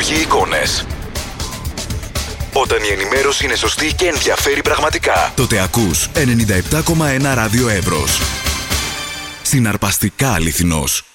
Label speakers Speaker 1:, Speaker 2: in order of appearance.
Speaker 1: δημιουργεί εικόνες. Όταν η ενημέρωση είναι σωστή και ενδιαφέρει πραγματικά, τότε ακούς 97,1 ράδιο Εύρος. Συναρπαστικά αληθινός.